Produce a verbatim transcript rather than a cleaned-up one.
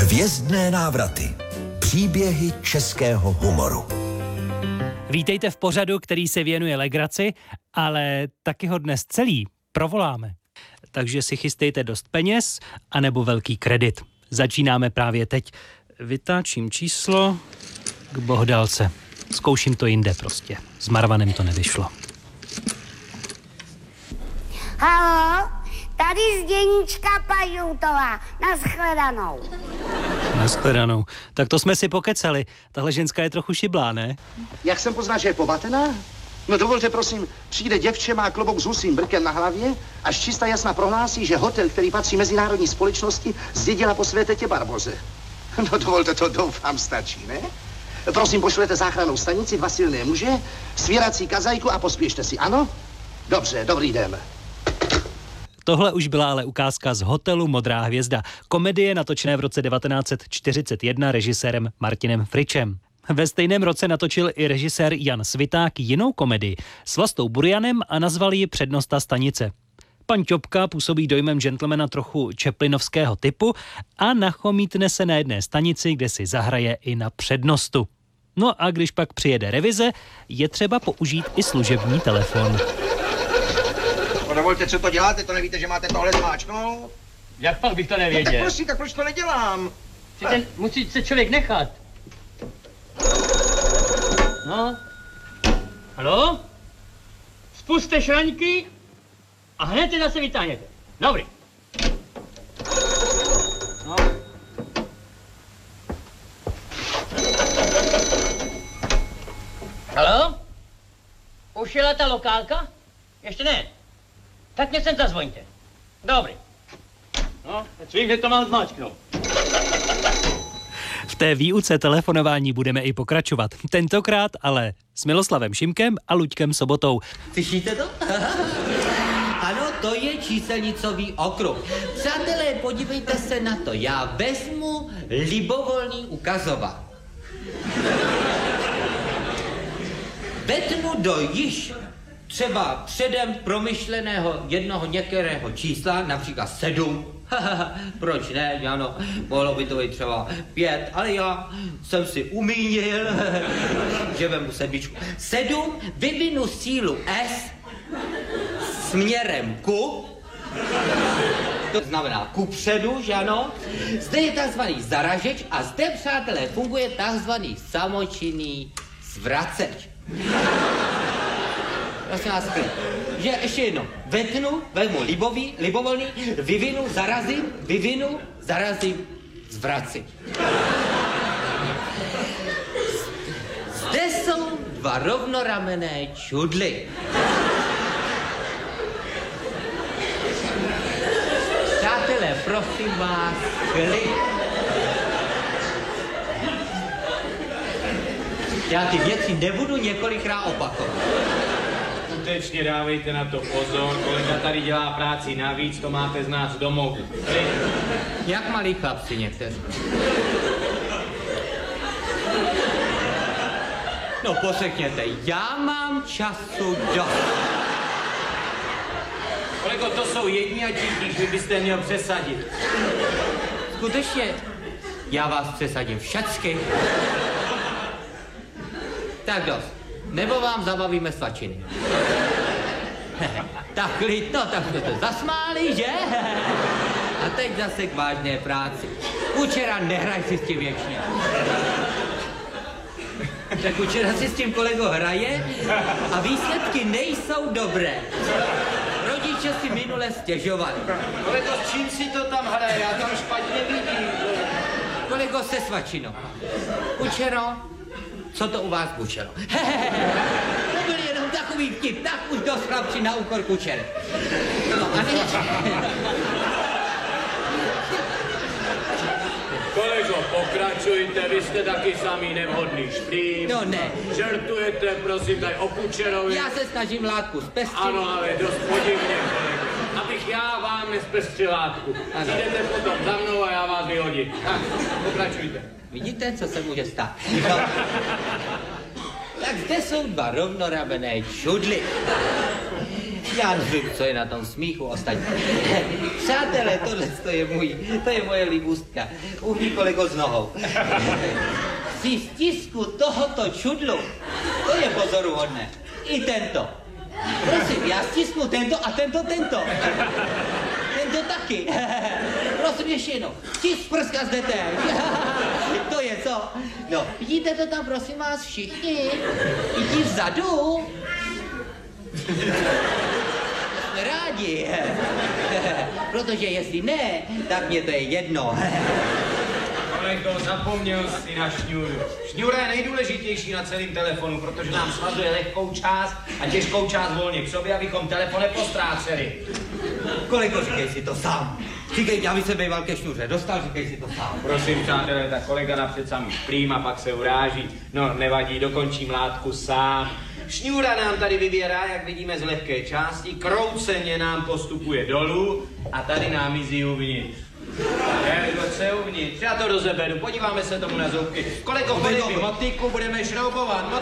Hvězdné návraty. Příběhy českého humoru. Vítejte v pořadu, který se věnuje legraci, ale taky ho dnes celý provoláme. Takže si chystejte dost peněz anebo velký kredit. Začínáme právě teď. Vytáčím číslo k bohdálce. Zkouším to jinde prostě. S Marvanem to nevyšlo. Haló, tady Zděníčka Pažoutová. Naschledanou. Naschledanou. Tak to jsme si pokecali. Tahle ženská je trochu šiblá, ne? Jak jsem poznal, že je pomatená? No dovolte, prosím, přijde děvče, má klobouk s husím brkem na hlavě, až čista jasna prohlásí, že hotel, který patří mezinárodní společnosti, zdědila po své tetě Barboze. No dovolte, to doufám stačí, ne? Prosím, pošlete záchrannou stanici, dva silné muže, svěrací kazajku a pospěšte si, ano? Dobře, dobrý den. Tohle už byla ale ukázka z hotelu Modrá hvězda. Komedie natočené v roce devatenáct set čtyřicet jedna režisérem Martinem Fričem. Ve stejném roce natočil i režisér Jan Sviták jinou komedii s Vlastou Burianem a nazval ji Přednosta stanice. Pan Ťopka působí dojmem gentlemana trochu čeplinovského typu a nachomítne se na jedné stanici, kde si zahraje i na přednostu. No a když pak přijede revize, je třeba použít i služební telefon. No dovolte, co to děláte, to nevíte, že máte tohle zmáčknout? Jak pak bych to nevěděl? Tak prosím, tak proč to nedělám? Ten, musí se člověk nechat. No. Haló? Spuste šraňky a hned je zase vytáhněte. Dobrý. No. Haló? Už jela ta lokálka? Ještě ne. Tak mě sem zazvoňte. Dobrý. No, teď vím, že to mám zmáčknout. V té výuce telefonování budeme i pokračovat. Tentokrát ale s Miloslavem Šimkem a Luďkem Sobotou. Slyšíte to? Ano, to je číselnicový okruh. Přátelé, podívejte se na to. Já vezmu libovolný ukazovat. Vetnu do již třeba předem promyšleného jednoho některého čísla, například sedm. Proč ne, ano, mohlo by to být třeba pět, ale já jsem si umínil, že vemu sedmičku. Sedm, vyvinu sílu S směrem ku, to znamená kupředu, že ano. Zde je takzvaný zaražeč a zde, přátelé, funguje takzvaný samočinný zvraceč. Prosím vás, že ještě jedno. Vetnu, vezmu libový, libovolný, vyvinu, zarazím, vyvinu, zarazím, zvracím. Zde jsou dva rovnoramenné čudly. Přátelé, prosím vás, klid. Já ty věci nebudu několikrát opakovat. Skutečně dávejte na to pozor, kolega tady dělá práci navíc, to máte z nás domů. Jak malí chlapci někteří. No pořekněte, já mám času dost. Kolego, to jsou jedni a tichý, vy byste měl přesadit. Skutečně, já vás přesadím všacky. Tak dost. Nebo vám zabavíme svačiny. Tak klid, no tak jsme to zasmáli, že? A teď zase k vážné práci. Kučera, nehraj si s tím věčně. Tak Kučera si s tím kolego hraje a výsledky nejsou dobré. Rodiče si minule stěžovali. Kolego, s čím si to tam hraje? Já tam špatně vidím. Kolego, se svačinou. Kučero, co to u vás Kučero? To byl jenom takový vtip, tak už dost chlapci na úkor Kučery. No a ne... Kolego, pokračujte, vy jste taky samý nevhodný šplím. No ne. Žertujete, prosím, tady o Kučerovi. Já se snažím látku zpestřit. Ano, ale dost podivně, kolego. Abych já vám nespestřil látku. Přijdete potom za mnou a já vás vyhodím. Tak, pokračujte. Vidíte, co se může stát? No. Tak zde jsou dva rovnoramenné čudly. Já nevím, co je na tom smíchu ostatní. Přátelé, tohle to je můj, to je moje libůstka. Uhní kolego s nohou. Při stisku tohoto čudlu, to je pozoruhodné. I tento. Prosím, já stisknu tento a tento, tento. Tento taky. Prosím, ještě jednou. Stisk prska zde též. To je co? No, vidíte to tam, prosím vás, všichni? I ti vzadu? Rádi. Protože jestli ne, tak mě to je jedno. Kolego, zapomněl jsi na šňůru. Šňůra je nejdůležitější na celém telefonu, protože nám svazuje lehkou část a těžkou část volně k sobě, abychom telefon nepostráceli. Kolego, říkej si to sám. Říkej, aby se býval ke šňůře dostal, říkej si to sám. Prosím, přátelé, tak kolega napřed samý plím a pak se uráží. No, nevadí, dokončím látku sám. Šňůra nám tady vybírá, jak vidíme, z lehké části, krouceně nám postupuje dolů a tady nám mizí uvnitř. Jelko, co je uvnitř? Já to rozeberu, podíváme se tomu na zubky. Kolego, podej mi motiku, budeme šroubovat.